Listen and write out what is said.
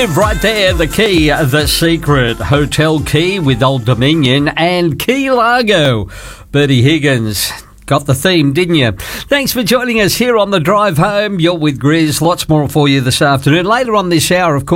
Massive right there. The Key, The Secret, Hotel Key with Old Dominion and Key Largo. Bertie Higgins. Got the theme, didn't you? Thanks for joining us here on The Drive Home. You're with Grizz. Lots more for you this afternoon. Later on this hour, of course.